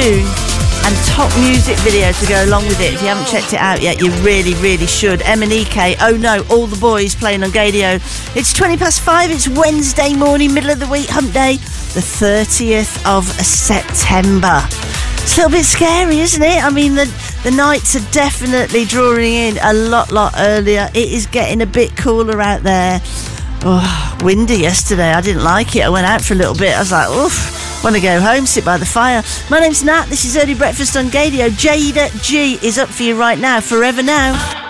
tune and top music video to go along with it. If you haven't checked it out yet, you really, really should. MNEK, Oh No, All the Boys playing on Gadio. It's 5:20. It's Wednesday morning, middle of the week, hump day, the 30th of September. It's a little bit scary, isn't it? I mean, the nights are definitely drawing in a lot earlier. It is getting a bit cooler out there. Oh, windy yesterday. I didn't like it. I went out for a little bit. I was like, oof, want to go home, sit by the fire. My name's Nat. This is Early Breakfast on Gadio. Jada G is up for you right now. Forever Now.